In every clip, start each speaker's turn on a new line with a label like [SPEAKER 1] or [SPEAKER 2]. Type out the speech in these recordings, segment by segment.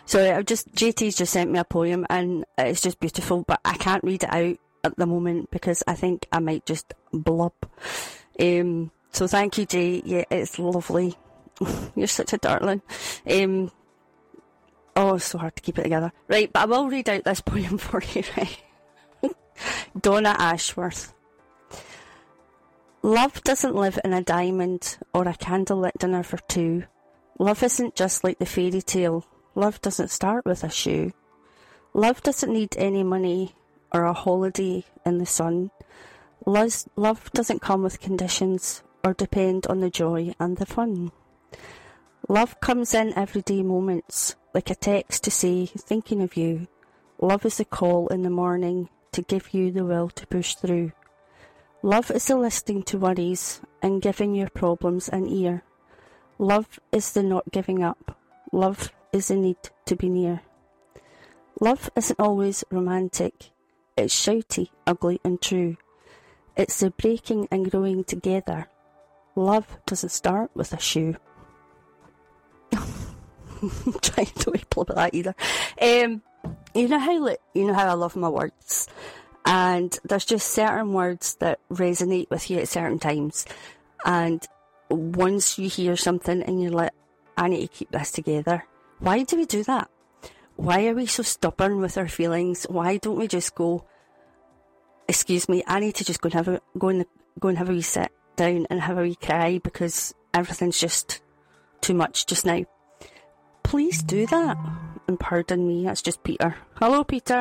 [SPEAKER 1] So JT's just sent me a poem and it's just beautiful, but I can't read it out at the moment because I think I might just blub. So thank you, Jay. Yeah, it's lovely. You're such a darling. Oh, it's so hard to keep it together. Right, but I will read out this poem for you, right? Donna Ashworth. Love doesn't live in a diamond or a candlelit dinner for two. Love isn't just like the fairy tale. Love doesn't start with a shoe. Love doesn't need any money or a holiday in the sun. Love doesn't come with conditions or depend on the joy and the fun. Love comes in everyday moments, like a text to say, thinking of you. Love is the call in the morning to give you the will to push through. Love is the listening to worries and giving your problems an ear. Love is the not giving up. Love is the need to be near. Love isn't always romantic. It's shouty, ugly and true. It's the breaking and growing together. Love doesn't start with a shoe. Trying to reply that either. You know how I love my words, and there's just certain words that resonate with you at certain times, and once you hear something and you're like, I need to keep this together. Why do we do that? Why are we so stubborn with our feelings? Why don't we just go, excuse me, I need to just go and have a wee sit down and have a wee cry because everything's just too much just now. Please do that. And pardon me, that's just Peter. Hello, Peter.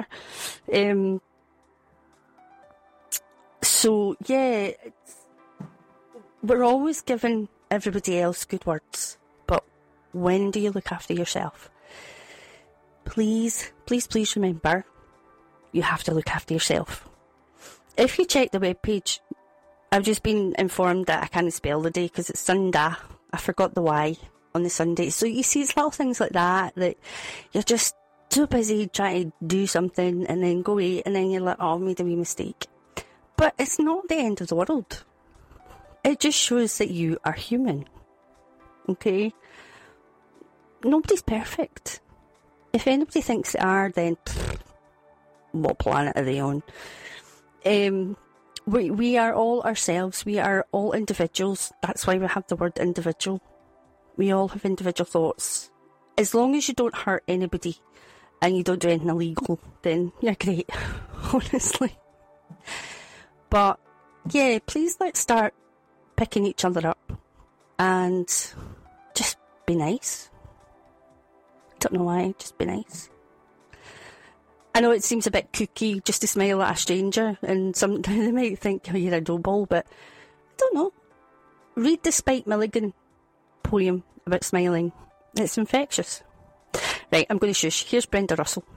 [SPEAKER 1] So, yeah, we're always giving everybody else good words, but when do you look after yourself? Please, please, please remember, you have to look after yourself. If you check the webpage, I've just been informed that I can't spell the day because it's Sunday. I forgot the Y on the Sunday. So you see, it's little things like that you're just too busy trying to do something and then go away and then you're like, oh, I made a wee mistake. But it's not the end of the world. It just shows that you are human. Okay? Nobody's perfect. If anybody thinks they are, then what planet are they on? We are all ourselves. We are all individuals. That's why we have the word individual. We all have individual thoughts. As long as you don't hurt anybody and you don't do anything illegal, then you're great, honestly. But yeah, please let's start picking each other up and just be nice. Don't know why, just be nice. I know it seems a bit kooky just to smile at a stranger, and sometimes they might think, oh, you're a doughball, but I don't know. Read the Spike Milligan poem about smiling. It's infectious. Right, I'm going to shush. Here's Brenda Russell.